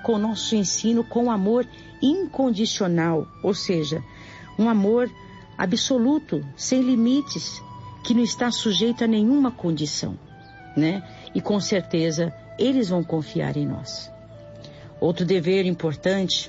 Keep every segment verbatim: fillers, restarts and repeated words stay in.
com o nosso ensino com amor incondicional, ou seja, um amor absoluto, sem limites, que não está sujeito a nenhuma condição, né? E com certeza eles vão confiar em nós. Outro dever importante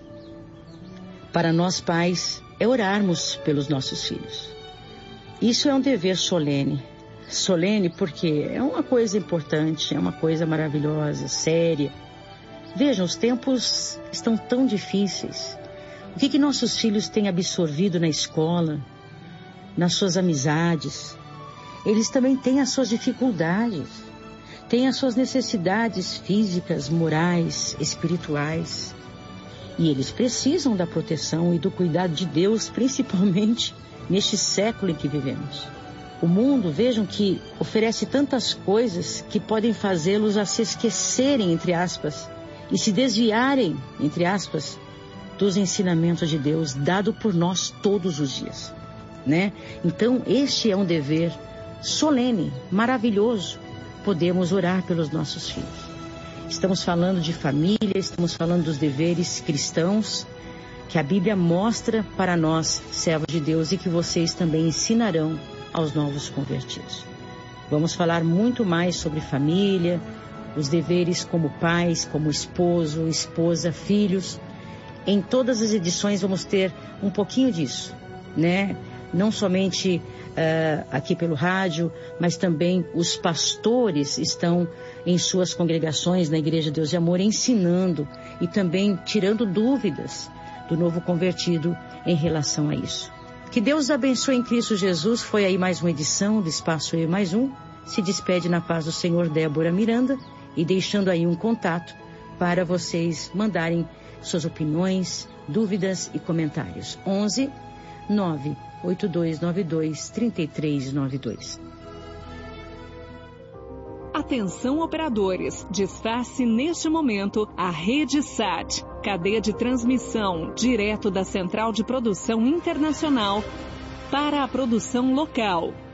para nós pais é orarmos pelos nossos filhos. Isso é um dever solene. Solene porque é uma coisa importante, é uma coisa maravilhosa, séria. Vejam, os tempos estão tão difíceis. O que que nossos filhos têm absorvido na escola, nas suas amizades? Eles também têm as suas dificuldades, têm as suas necessidades físicas, morais, espirituais. E eles precisam da proteção e do cuidado de Deus, principalmente neste século em que vivemos. O mundo, vejam que oferece tantas coisas que podem fazê-los a se esquecerem, entre aspas, e se desviarem, entre aspas, dos ensinamentos de Deus, dado por nós todos os dias, né? Então, este é um dever solene, maravilhoso, podemos orar pelos nossos filhos. Estamos falando de família, estamos falando dos deveres cristãos, que a Bíblia mostra para nós, servos de Deus, e que vocês também ensinarão aos novos convertidos. Vamos falar muito mais sobre família, os deveres como pais, como esposo, esposa, filhos. Em todas as edições vamos ter um pouquinho disso, né? Não somente uh, aqui pelo rádio, mas também os pastores estão em suas congregações na Igreja Deus de Amor ensinando e também tirando dúvidas do novo convertido em relação a isso. Que Deus abençoe em Cristo Jesus. Foi aí mais uma edição do Espaço Eu Mais Um. Se despede na paz do Senhor Débora Miranda e deixando aí um contato para vocês mandarem suas opiniões, dúvidas e comentários. onze nove oito dois nove dois três três nove dois. Atenção operadores, desface neste momento a Rede Sat, cadeia de transmissão direto da Central de Produção Internacional para a produção local.